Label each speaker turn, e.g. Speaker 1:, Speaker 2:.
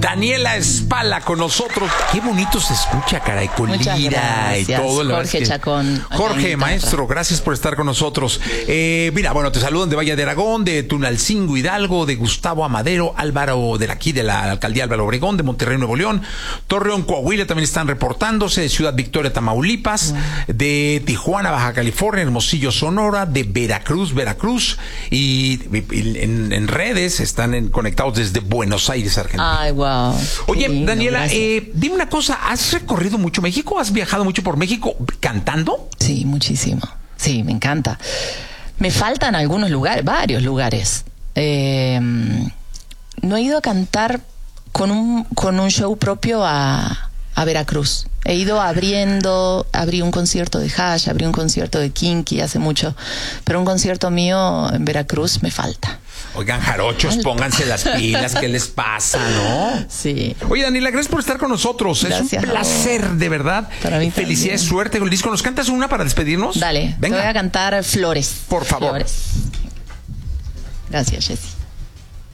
Speaker 1: Daniela Espala con nosotros. Qué bonito se escucha, caray, con lira y todo.
Speaker 2: Jorge Chacón.
Speaker 1: Jorge, maestro, gracias por estar con nosotros. Mira, bueno, te saludan de Valle de Aragón, de Tunalcingo, Hidalgo, de Gustavo Amadero, Álvaro, de aquí, de la alcaldía Álvaro Obregón, de Monterrey, Nuevo León, Torreón, Coahuila, también están reportándose, de Ciudad Victoria, Tamaulipas, de Tijuana, Baja California, Hermosillo, Sonora, de Veracruz, y en redes están conectados desde Buenos Aires, Argentina.
Speaker 2: Ay, wow.
Speaker 1: Oye,
Speaker 2: lindo,
Speaker 1: Daniela, dime una cosa, ¿has recorrido mucho México? ¿Has viajado mucho por México cantando?
Speaker 2: Sí, muchísimo. Sí, me encanta. Me faltan algunos lugares, varios lugares. No he ido a cantar con un show propio a Veracruz. He ido abrí un concierto de Hash, abrí un concierto de Kinky hace mucho, pero un concierto mío en Veracruz me falta.
Speaker 1: Oigan, jarochos, pónganse las pilas, ¿qué les pasa, no?
Speaker 2: Sí.
Speaker 1: Oye, Daniela, gracias por estar con nosotros. Gracias, es un placer, de verdad.
Speaker 2: Para mí
Speaker 1: felicidades, suerte con el disco. ¿Nos cantas una para despedirnos?
Speaker 2: Dale, venga. Te voy a cantar Flores.
Speaker 1: Por favor.
Speaker 2: Flores. Gracias, Jessy.